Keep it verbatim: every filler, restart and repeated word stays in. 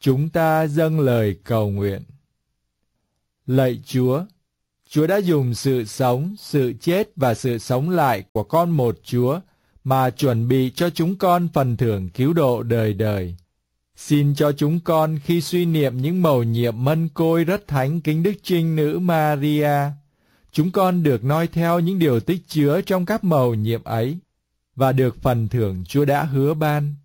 Chúng ta dâng lời cầu nguyện. Lạy Chúa, Chúa đã dùng sự sống, sự chết và sự sống lại của con một Chúa mà chuẩn bị cho chúng con phần thưởng cứu độ đời đời. Xin cho chúng con khi suy niệm những mầu nhiệm mân côi rất thánh kính Đức Trinh Nữ Maria, chúng con được noi theo những điều tích chứa trong các mầu nhiệm ấy và được phần thưởng Chúa đã hứa ban.